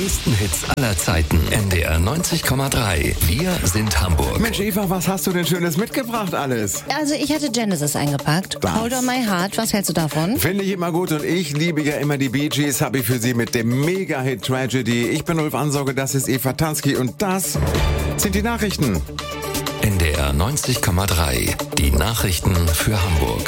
größten Hits aller Zeiten. NDR 90,3. Wir sind Hamburg. Mensch, Eva, was hast du denn Schönes mitgebracht alles? Also ich hatte Genesis eingepackt. Hold on my heart. Was hältst du davon? Finde ich immer gut und ich liebe ja immer die Bee Gees. Habe ich für Sie mit dem Mega-Hit Tragedy. Ich bin Ulf Ansorge, das ist Eva Tansky und das sind die Nachrichten. NDR 90,3. Die Nachrichten für Hamburg.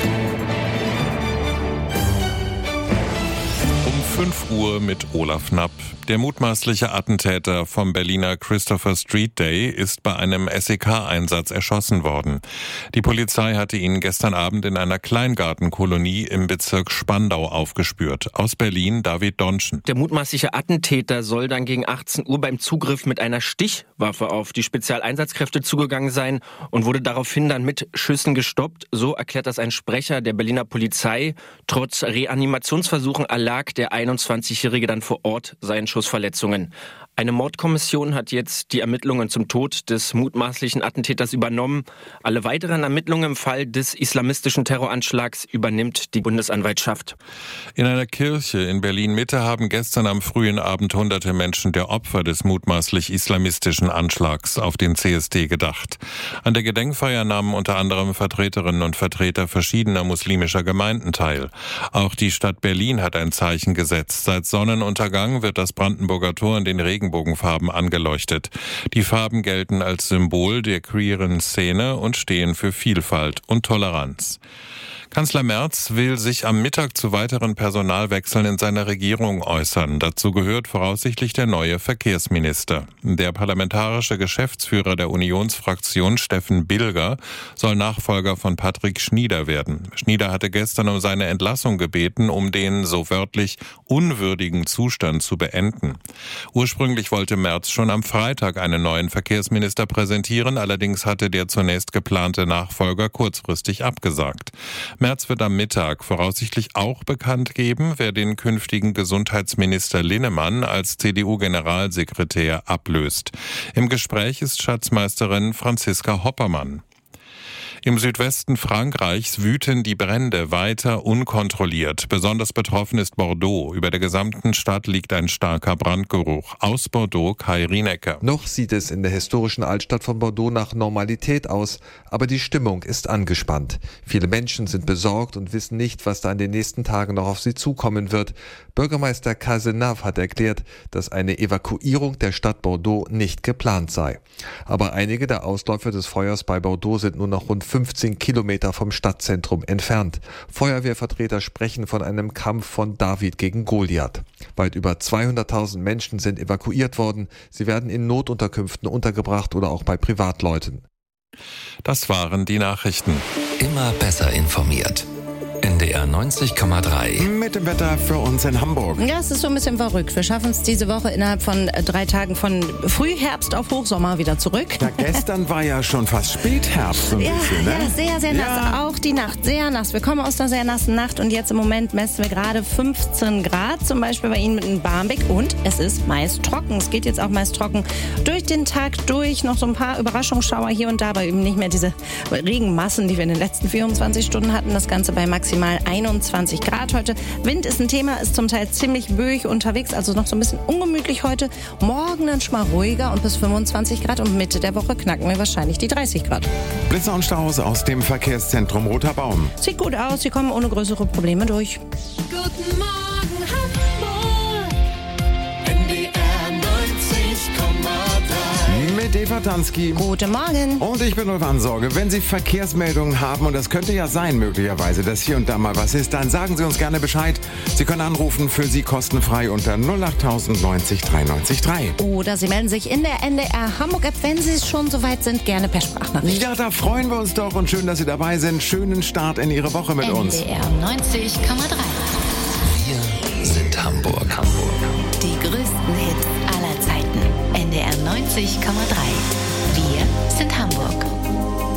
5 Uhr mit Olaf Knapp. Der mutmaßliche Attentäter vom Berliner Christopher Street Day ist bei einem SEK-Einsatz erschossen worden. Die Polizei hatte ihn gestern Abend in einer Kleingartenkolonie im Bezirk Spandau aufgespürt. Aus Berlin David Donschen. Der mutmaßliche Attentäter soll dann gegen 18 Uhr beim Zugriff mit einer Stichwaffe auf die Spezialeinsatzkräfte zugegangen sein und wurde daraufhin dann mit Schüssen gestoppt. So erklärt das ein Sprecher der Berliner Polizei. Trotz Reanimationsversuchen erlag der 21-Jährige dann vor Ort seinen Schussverletzungen. Eine Mordkommission hat jetzt die Ermittlungen zum Tod des mutmaßlichen Attentäters übernommen. Alle weiteren Ermittlungen im Fall des islamistischen Terroranschlags übernimmt die Bundesanwaltschaft. In einer Kirche in Berlin-Mitte haben gestern am frühen Abend hunderte Menschen der Opfer des mutmaßlich islamistischen Anschlags auf den CSD gedacht. An der Gedenkfeier nahmen unter anderem Vertreterinnen und Vertreter verschiedener muslimischer Gemeinden teil. Auch die Stadt Berlin hat ein Zeichen gesetzt. Seit Sonnenuntergang wird das Brandenburger Tor in den Regenbogenfarben angeleuchtet. Die Farben gelten als Symbol der queeren Szene und stehen für Vielfalt und Toleranz. Kanzler Merz will sich am Mittag zu weiteren Personalwechseln in seiner Regierung äußern. Dazu gehört voraussichtlich der neue Verkehrsminister. Der parlamentarische Geschäftsführer der Unionsfraktion, Steffen Bilger, soll Nachfolger von Patrick Schnieder werden. Schnieder hatte gestern um seine Entlassung gebeten, um den, so wörtlich, unwürdigen Zustand zu beenden. Ursprünglich wollte Merz schon am Freitag einen neuen Verkehrsminister präsentieren, allerdings hatte der zunächst geplante Nachfolger kurzfristig abgesagt. Merz wird am Mittag voraussichtlich auch bekannt geben, wer den künftigen Gesundheitsminister Linnemann als CDU-Generalsekretär ablöst. Im Gespräch ist Schatzmeisterin Franziska Hoppermann. Im Südwesten Frankreichs wüten die Brände weiter unkontrolliert. Besonders betroffen ist Bordeaux. Über der gesamten Stadt liegt ein starker Brandgeruch. Aus Bordeaux Kai Rienecker. Noch sieht es in der historischen Altstadt von Bordeaux nach Normalität aus, aber die Stimmung ist angespannt. Viele Menschen sind besorgt und wissen nicht, was da in den nächsten Tagen noch auf sie zukommen wird. Bürgermeister Cazenave hat erklärt, dass eine Evakuierung der Stadt Bordeaux nicht geplant sei. Aber einige der Ausläufer des Feuers bei Bordeaux sind nur noch rund 15 Kilometer vom Stadtzentrum entfernt. Feuerwehrvertreter sprechen von einem Kampf von David gegen Goliath. Weit über 200.000 Menschen sind evakuiert worden. Sie werden in Notunterkünften untergebracht oder auch bei Privatleuten. Das waren die Nachrichten. Immer besser informiert. NDR 90,3. Mit dem Wetter für uns in Hamburg. Ja, es ist so ein bisschen verrückt. Wir schaffen es diese Woche innerhalb von 3 Tagen von Frühherbst auf Hochsommer wieder zurück. Ja, gestern war ja schon fast Spätherbst so ein bisschen, ne? Ja, sehr, sehr nass. Ja. Auch die Nacht, sehr nass. Wir kommen aus einer sehr nassen Nacht und jetzt im Moment messen wir gerade 15 Grad, zum Beispiel bei Ihnen in Barmbek. Und es ist meist trocken. Es geht jetzt auch meist trocken durch den Tag durch. Noch so ein paar Überraschungsschauer hier und da, aber eben nicht mehr diese Regenmassen, die wir in den letzten 24 Stunden hatten. Das Ganze bei maximal 21 Grad heute. Wind ist ein Thema, ist zum Teil ziemlich böig unterwegs, also noch so ein bisschen ungemütlich heute. Morgen dann schon mal ruhiger und bis 25 Grad und Mitte der Woche knacken wir wahrscheinlich die 30 Grad. Blitzer und Staus aus dem Verkehrszentrum Roter Baum. Sieht gut aus, Sie kommen ohne größere Probleme durch. Guten Morgen Hamburg, NDR 90,3. Mit Eva Tansky. Guten Morgen. Und ich bin Ulf Ansorge. Wenn Sie Verkehrsmeldungen haben, und das könnte ja sein möglicherweise, dass hier und da mal was ist, dann sagen Sie uns gerne Bescheid. Sie können anrufen, für Sie kostenfrei unter 08000 90 93 3. Oder Sie melden sich in der NDR Hamburg App, wenn Sie schon soweit sind, gerne per Sprachnachricht. Ja, da freuen wir uns doch und schön, dass Sie dabei sind. Schönen Start in Ihre Woche mit uns. NDR 90,3. Wir sind Hamburg. Die größten Hits aller Zeiten. NDR 90,3. Wir sind Hamburg.